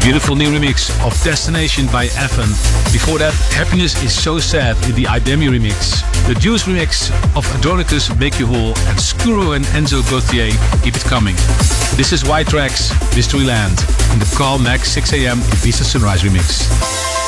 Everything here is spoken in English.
Beautiful new remix of Destination by Evan. Before that, Happiness is So Sad in the Idemi remix. The Juice remix of Adoricus, Make You Whole, and Skuro and Enzo Gauthier, Keep It Coming. This is White Tracks, Mysteryland, in the Carl Mack 6 a.m. Ibiza Sunrise remix.